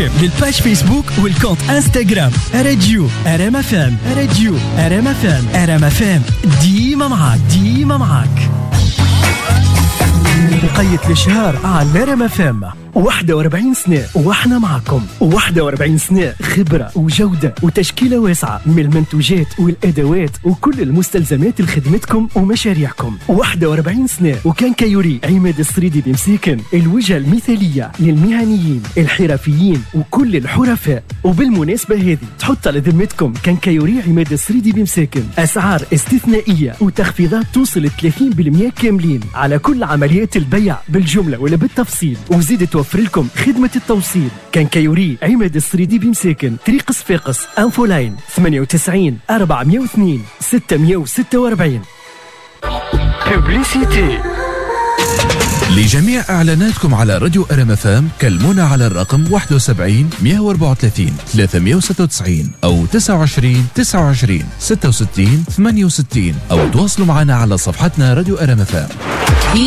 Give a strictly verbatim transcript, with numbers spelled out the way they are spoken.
ام للباج فيسبوك والكونت انستغرام راديو ار ام اف ام. راديو ار ام اف ام. ار ام اف ام ديما معاك ديما معاك. بقية الشهر على ار ام اف ام. واحد وأربعين سنة واحنا معكم. واحد وأربعين سنة خبرة وجودة وتشكيلة واسعة من المنتوجات والأدوات وكل المستلزمات لخدمتكم ومشاريعكم. واحد وأربعين سنة وكان كيوري عماد السريدي بمساكن، الوجهة المثالية للمهنيين الحرفيين وكل الحرفاء. وبالمناسبة هذه تحط على ذمتكم كان كيوري عماد السريدي بمساكن أسعار استثنائية وتخفيضات توصل ثلاثين بالمئة كاملين على كل عمليات البيع بالجملة ولا بالتفصيل، وزيد توفر لكم خدمة التوصيل. كان كيوري عماد السريدي بمساكن، طريق صفاقس، انفولاين ثمانية وتسعين أربعمئة واثنين ستمئة وستة وأربعين. بوبليسيتي. لجميع إعلاناتكم على راديو ار ام اف ام كلمونا على الرقم واحد وسبعين مئة وأربعة وثلاثين ثلاثمئة وستة وتسعين أو تسعة وعشرين تسعة وعشرين ستة وستين ثمانية وستين أو تواصلوا معنا على صفحتنا راديو ار ام اف ام.